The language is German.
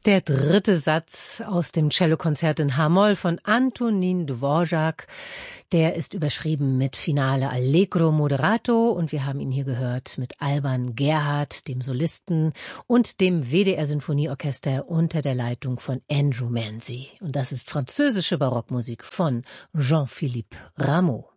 Der dritte Satz aus dem Cellokonzert in H-Moll von Antonín Dvořák, der ist überschrieben mit Finale Allegro Moderato und wir haben ihn hier gehört mit Alban Gerhard, dem Solisten und dem WDR Sinfonieorchester unter der Leitung von Andrew Manzi. Und das ist französische Barockmusik von Jean-Philippe Rameau.